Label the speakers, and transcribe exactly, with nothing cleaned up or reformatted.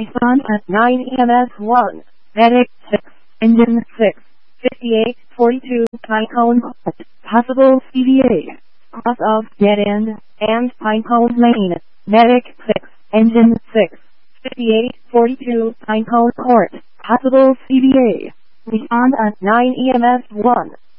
Speaker 1: Respond at nine E M S one. Medic six. Engine six. fifty-eight forty-two Pinecone Court. Possible C V A. Cross of Dead End and Pinecone Lane. Medic six. Engine six. fifty-eight forty-two Pinecone Court. Possible C V A. Respond at nine E M S one.